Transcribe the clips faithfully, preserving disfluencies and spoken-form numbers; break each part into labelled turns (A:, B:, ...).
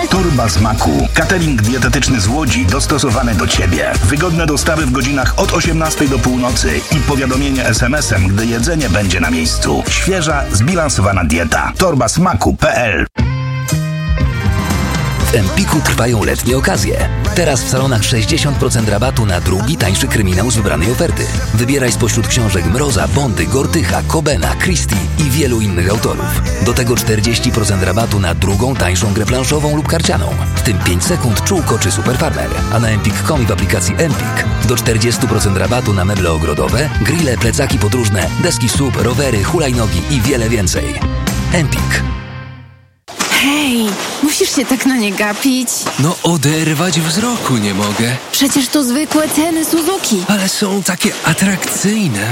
A: Torba smaku. Catering dietetyczny z Łodzi dostosowany do Ciebie. Wygodne dostawy w godzinach od osiemnastej do północy i powiadomienie es em esem, gdy jedzenie będzie na miejscu. Świeża, zbilansowana dieta. torba smaku kropka pe el.
B: W Empiku trwają letnie okazje. Teraz w salonach sześćdziesiąt procent rabatu na drugi, tańszy kryminał z wybranej oferty. Wybieraj spośród książek Mroza, Bondy, Gortycha, Cobena, Christie i wielu innych autorów. Do tego czterdzieści procent rabatu na drugą, tańszą grę planszową lub karcianą. W tym pięć sekund, czółko czy Super Farmer. A na empik kropka com i w aplikacji Empik do czterdzieści procent rabatu na meble ogrodowe, grille, plecaki podróżne, deski S U P, rowery, hulajnogi i wiele więcej. Empik.
C: Hej, musisz się tak na nie gapić.
D: No oderwać wzroku nie mogę.
C: Przecież to zwykłe ceny Suzuki.
D: Ale są takie atrakcyjne.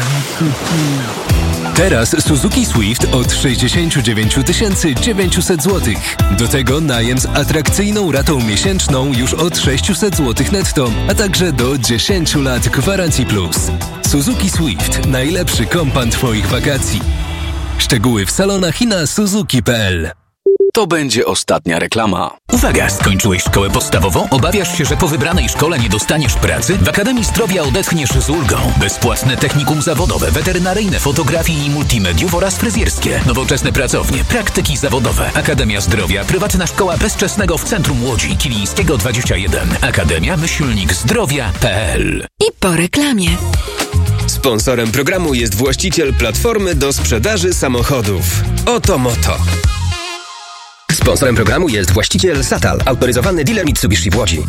E: Teraz Suzuki Swift od sześćdziesiąt dziewięć tysięcy dziewięćset złotych. Do tego najem z atrakcyjną ratą miesięczną już od sześćset złotych netto, a także do dziesięć lat gwarancji plus. Suzuki Swift. Najlepszy kompan Twoich wakacji. Szczegóły w salonach i na suzuki kropka pe el.
F: To będzie ostatnia reklama.
G: Uwaga, skończyłeś szkołę podstawową? Obawiasz się, że po wybranej szkole nie dostaniesz pracy? W Akademii Zdrowia odetchniesz z ulgą. Bezpłatne technikum zawodowe, weterynaryjne, fotografii i multimediów oraz fryzjerskie. Nowoczesne pracownie, praktyki zawodowe. Akademia Zdrowia, prywatna szkoła bezczesnego w centrum Łodzi, Kilińskiego dwadzieścia jeden. Akademia myślnik zdrowia kropka pe el.
C: I po reklamie.
H: Sponsorem programu jest właściciel platformy do sprzedaży samochodów. Oto Moto. Sponsorem programu jest właściciel Satal, autoryzowany dealer Mitsubishi w Łodzi.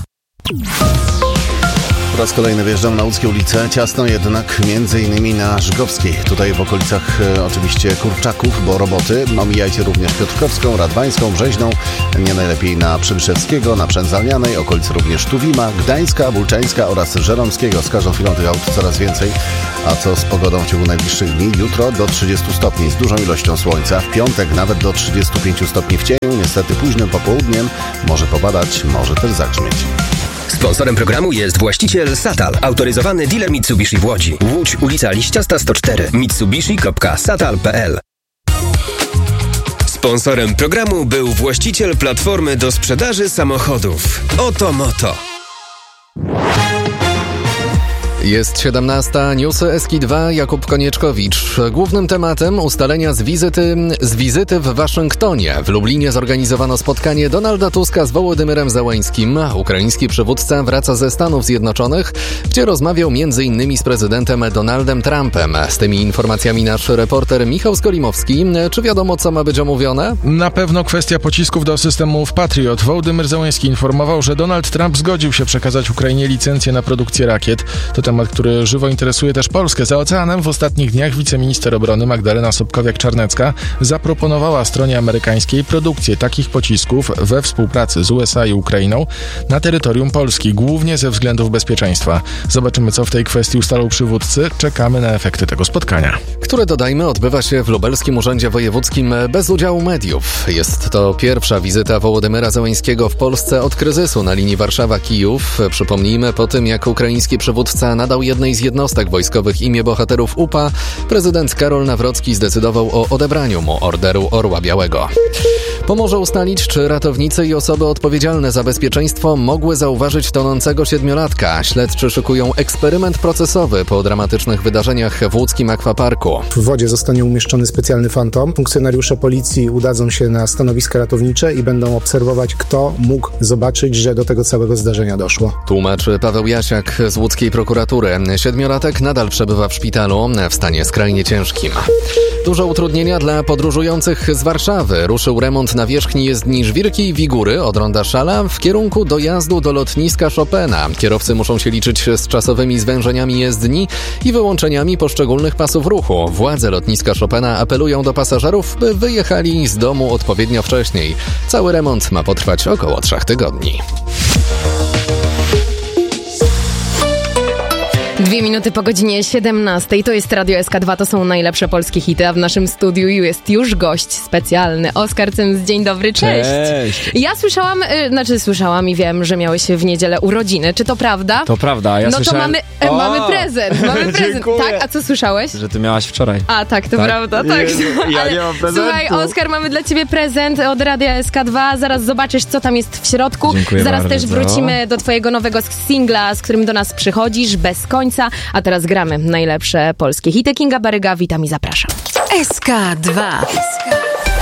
I: Po raz kolejny wjeżdżam na łódzkie ulice, ciasno jednak między innymi na Żygowskiej. Tutaj w okolicach e, oczywiście Kurczaków, bo roboty. Omijajcie również Piotrkowską, Radwańską, Brzeźną, nie najlepiej na Przemyszewskiego, na Przędzalnianej, okolice również Tuwima, Gdańska, Bulczańska oraz Żeromskiego. Z każdą chwilą tych aut coraz więcej. A co z pogodą w ciągu najbliższych dni? Jutro do trzydziestu stopni z dużą ilością słońca, w piątek nawet do trzydziestu pięciu stopni w cieniu. Niestety późnym popołudniem może popadać, może też zagrzmieć.
H: Sponsorem programu jest właściciel Satal, autoryzowany dealer Mitsubishi w Łodzi. Łódź, ulica Liściasta sto cztery, mitsubishi kropka satal kropka pe el. Sponsorem programu był właściciel platformy do sprzedaży samochodów. Oto Moto.
J: Jest siedemnasta, newsy S K dwa, Jakub Konieczkowicz. Głównym tematem ustalenia z wizyty, z wizyty w Waszyngtonie. W Lublinie zorganizowano spotkanie Donalda Tuska z Wołodymyrem Zełeńskim. Ukraiński przywódca wraca ze Stanów Zjednoczonych, gdzie rozmawiał między innymi z prezydentem Donaldem Trumpem. Z tymi informacjami nasz reporter Michał Skolimowski. Czy wiadomo, co ma być omówione?
K: Na pewno kwestia pocisków do systemów Patriot. Wołodymyr Zełeński informował, że Donald Trump zgodził się przekazać Ukrainie licencję na produkcję rakiet. To temat, który żywo interesuje też Polskę. Za oceanem w ostatnich dniach wiceminister obrony Magdalena Sobkowiak-Czarnecka zaproponowała stronie amerykańskiej produkcję takich pocisków we współpracy z U S A i Ukrainą na terytorium Polski, głównie ze względów bezpieczeństwa. Zobaczymy, co w tej kwestii ustalą przywódcy. Czekamy na efekty tego spotkania.
J: Które, dodajmy, odbywa się w Lubelskim Urzędzie Wojewódzkim bez udziału mediów. Jest to pierwsza wizyta Wołodymyra Zełeńskiego w Polsce od kryzysu na linii Warszawa-Kijów. Przypomnijmy, po tym jak ukraiński przywódca nadał jednej z jednostek wojskowych imię bohaterów U P A, prezydent Karol Nawrocki zdecydował o odebraniu mu Orderu Orła Białego. Pomoże ustalić, czy ratownicy i osoby odpowiedzialne za bezpieczeństwo mogły zauważyć tonącego siedmiolatka. Śledczy szykują eksperyment procesowy po dramatycznych wydarzeniach w łódzkim akwaparku.
L: W wodzie zostanie umieszczony specjalny fantom. Funkcjonariusze policji udadzą się na stanowiska ratownicze i będą obserwować, kto mógł zobaczyć, że do tego całego zdarzenia doszło.
J: Tłumaczy Paweł Jasiak z łódzkiej prokuratury. Siedmiolatek nadal przebywa w szpitalu w stanie skrajnie ciężkim. Duże utrudnienia dla podróżujących z Warszawy. Ruszył remont nawierzchni jezdni Żwirki i Wigury od ronda Szala w kierunku dojazdu do lotniska Chopina. Kierowcy muszą się liczyć z czasowymi zwężeniami jezdni i wyłączeniami poszczególnych pasów ruchu. Władze lotniska Chopina apelują do pasażerów, by wyjechali z domu odpowiednio wcześniej. Cały remont ma potrwać około trzech tygodni.
C: Dwie minuty po godzinie siedemnastej. To jest Radio S K dwa, to są najlepsze polskie hity, a w naszym studiu jest już gość specjalny. Oskar Cymz, dzień dobry, cześć.
M: Cześć.
C: Ja słyszałam, y, znaczy słyszałam i wiem, że miałeś w niedzielę urodziny. Czy to prawda?
M: To prawda, ja
C: No
M: słyszałem...
C: to mamy, e, mamy prezent, mamy prezent.
M: Dziękuję.
C: Tak, a co słyszałeś?
M: Że ty miałaś wczoraj.
C: A tak, to
M: tak?
C: prawda, tak.
M: Jezu, ja
C: Ale,
M: nie mam prezentu.
C: słuchaj, Oskar, mamy dla ciebie prezent od Radia S K dwa. Zaraz zobaczysz, co tam jest w środku.
M: Dziękuję
C: Zaraz
M: bardzo.
C: też wrócimy do twojego nowego singla, z którym do nas przychodzisz, Bez końca. A teraz gramy najlepsze polskie hity. Kinga Baryga, witam i zapraszam.
N: S K dwa.